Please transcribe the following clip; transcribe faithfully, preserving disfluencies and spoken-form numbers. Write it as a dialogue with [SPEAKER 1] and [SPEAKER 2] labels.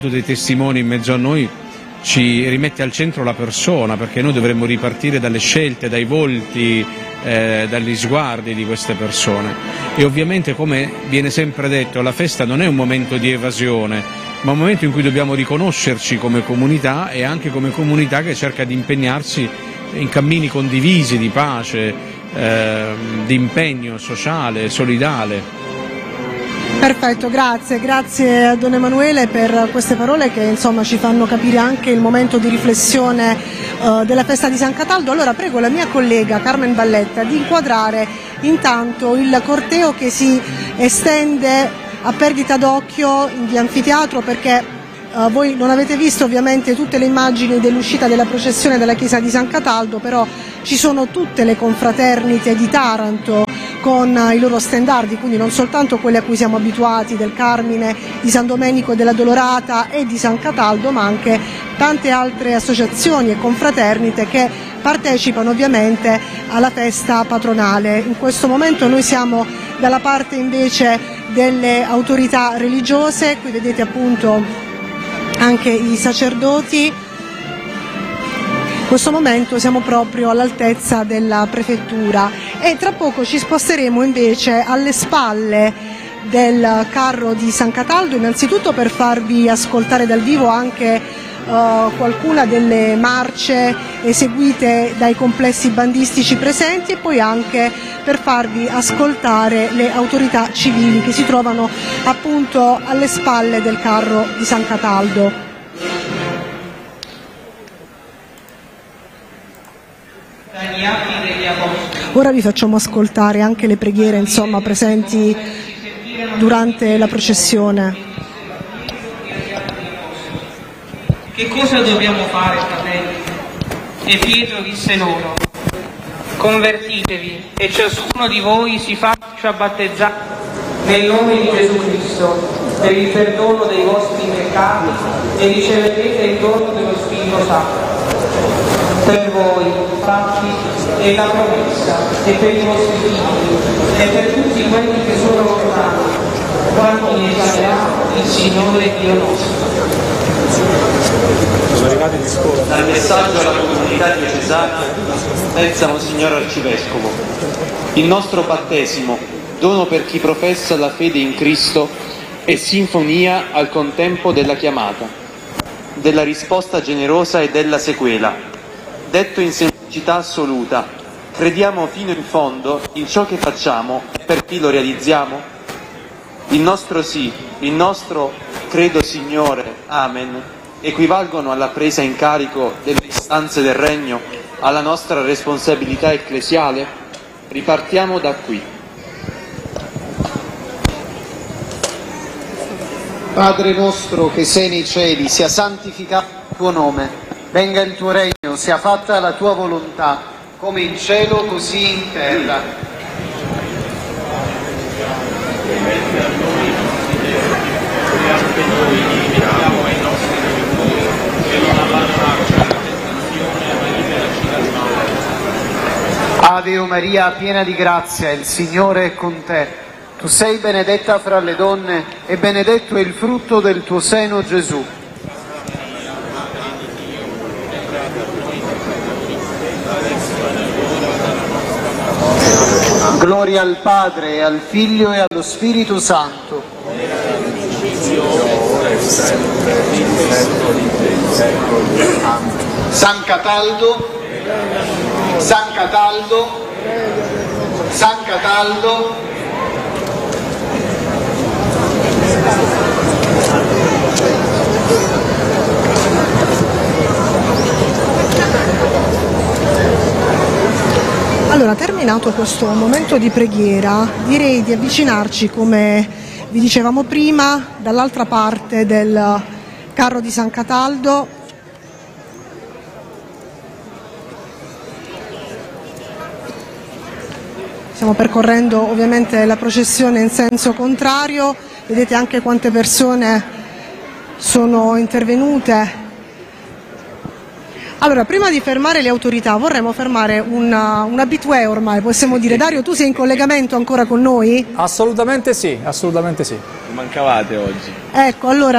[SPEAKER 1] dei testimoni in mezzo a noi ci rimette al centro la persona, perché noi dovremmo ripartire dalle scelte, dai volti, eh, dagli sguardi di queste persone. E ovviamente, come viene sempre detto, la festa non è un momento di evasione, ma un momento in cui dobbiamo riconoscerci come comunità e anche come comunità che cerca di impegnarsi in cammini condivisi di pace, eh, di impegno sociale, solidale.
[SPEAKER 2] Perfetto, grazie, grazie a Don Emanuele per queste parole che insomma ci fanno capire anche il momento di riflessione uh, della festa di San Cataldo. Allora prego la mia collega Carmen Valletta di inquadrare intanto il corteo che si estende a perdita d'occhio di anfiteatro, perché Uh, voi non avete visto ovviamente tutte le immagini dell'uscita della processione dalla chiesa di San Cataldo, però ci sono tutte le confraternite di Taranto con uh, i loro stendardi, quindi non soltanto quelle a cui siamo abituati, del Carmine, di San Domenico e della Dolorata e di San Cataldo, ma anche tante altre associazioni e confraternite che partecipano ovviamente alla festa patronale. In questo momento noi siamo dalla parte invece delle autorità religiose, qui vedete appunto anche i sacerdoti. In questo momento siamo proprio all'altezza della prefettura e tra poco ci sposteremo invece alle spalle del carro di San Cataldo, innanzitutto per farvi ascoltare dal vivo anche uh, qualcuna delle marce eseguite dai complessi bandistici presenti e poi anche per farvi ascoltare le autorità civili che si trovano appunto alle spalle del carro di San Cataldo. Ora vi facciamo ascoltare anche le preghiere insomma presenti durante la processione.
[SPEAKER 3] Che cosa dobbiamo fare, fratelli? E Pietro disse loro: convertitevi e ciascuno di voi si faccia battezzare nel nome di Gesù Cristo per il perdono dei vostri peccati e riceverete il dono dello Spirito Santo. Per voi, infatti, è la promessa, e per i vostri figli, e per tutti quelli che sono lontani, quando ne chiamerà il Signore Dio nostro.
[SPEAKER 4] Dal messaggio alla comunità diocesana, pensa Monsignor Arcivescovo. Il nostro battesimo, dono per chi professa la fede in Cristo, è sinfonia al contempo della chiamata, della risposta generosa e della sequela. Detto in semplicità assoluta, crediamo fino in fondo in ciò che facciamo e per chi lo realizziamo? Il nostro sì, il nostro credo Signore, Amen, equivalgono alla presa in carico delle istanze del Regno, alla nostra responsabilità ecclesiale? Ripartiamo da qui.
[SPEAKER 5] Padre nostro che sei nei cieli, sia santificato il tuo nome, venga il tuo regno, sia fatta la tua volontà, come in cielo così in terra. Ave o Maria, piena di grazia, il Signore è con te. Tu sei benedetta fra le donne e benedetto è il frutto del tuo seno, Gesù. Gloria al Padre, e al Figlio e allo Spirito Santo. San Cataldo, San Cataldo, San Cataldo.
[SPEAKER 2] Allora, terminato questo momento di preghiera, direi di avvicinarci, come vi dicevamo prima, dall'altra parte del carro di San Cataldo. Stiamo percorrendo ovviamente la processione in senso contrario, vedete anche quante persone sono intervenute. Allora, prima di fermare le autorità vorremmo fermare una, un abitué ormai, possiamo dire. Dario, tu sei in collegamento ancora con noi?
[SPEAKER 6] Assolutamente sì, assolutamente sì.
[SPEAKER 1] Mancavate oggi.
[SPEAKER 2] Ecco, allora